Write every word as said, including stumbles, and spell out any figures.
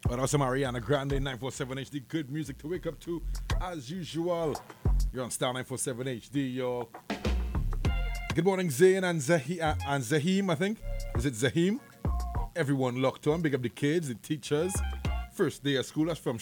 But also Mariana Grande, nine four seven H D. Good music to wake up to, as usual. You're on Star nine four seven H D, y'all. Good morning, Zayn and, Zahi- uh, and Zahim, I think. Is it Zahim? Everyone locked on. Big up the kids, the teachers. First day of school, that's from